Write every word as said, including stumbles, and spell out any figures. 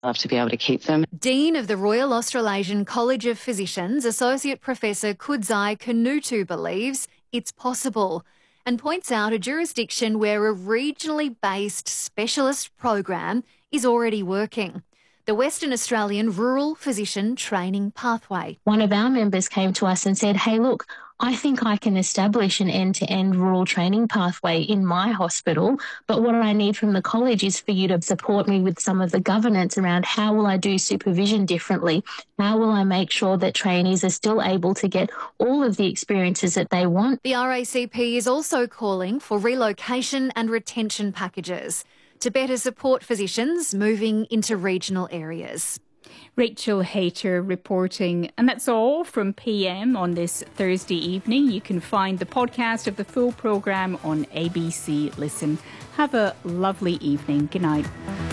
love to be able to keep them. Dean of the Royal Australasian College of Physicians, Associate Professor Kudzai Kanutu believes it's possible and points out a jurisdiction where a regionally based specialist program is already working. The Western Australian Rural Physician Training Pathway. One of our members came to us and said, hey, look, I think I can establish an end-to-end rural training pathway in my hospital, but what I need from the college is for you to support me with some of the governance around how will I do supervision differently? How will I make sure that trainees are still able to get all of the experiences that they want? The R A C P is also calling for relocation and retention packages to better support physicians moving into regional areas. Rachel Hayter reporting. And that's all from P M on this Thursday evening. You can find the podcast of the full programme on A B C Listen. Have a lovely evening. Good night.